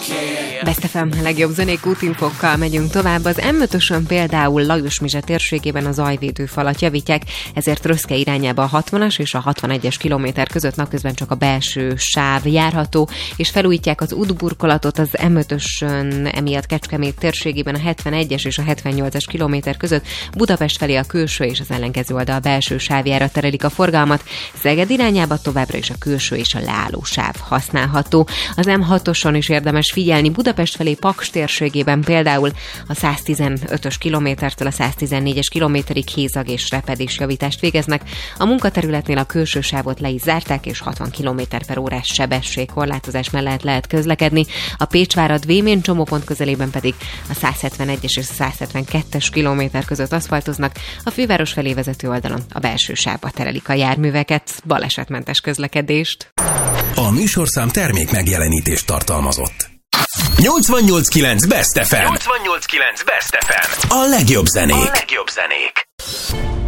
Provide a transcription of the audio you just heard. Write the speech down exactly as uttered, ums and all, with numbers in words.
Best ef em legjobb zenék útinfokkal megyünk tovább. Az em ötösön például Lajosmizse térségében a zajvédőfalat javítják, ezért Röszke irányába a hatvanas és a hatvanegyes kilométer között napközben csak a belső sáv járható, és felújítják az útburkolatot az em ötösön, emiatt Kecskemét térségében a hetvenegyes és a hetvennyolcas kilométer között Budapest felé a külső és az ellenkező oldal belső sávjára terelik a forgalmat. Szeged irányába továbbra is a külső és a leálló sáv használható. Az em hatoson is érdemes figyelni, Budapest felé Paks térségében például a száztizenötös kilométertől a száztizennégyes kilométerig hézag és repedés javítást végeznek. A munkaterületnél a külső sávot le is zárták, és hatvan kilométer per órás sebességkorlátozás mellett lehet közlekedni. A Pécsvárad-Vémén csomópont közelében pedig a százhetvenegyes és a százhetvenkettes kilométer között aszfaltoznak, a főváros felé vezető oldalon a belső sávba terelik a járműveket. Balesetmentes közlekedést. A műsorszám termék megjelenítést tartalmazott. nyolcvannyolc kilenc Best ef em. nyolcvannyolc kilenc Best ef em. A legjobb zenék. A legjobb zenék.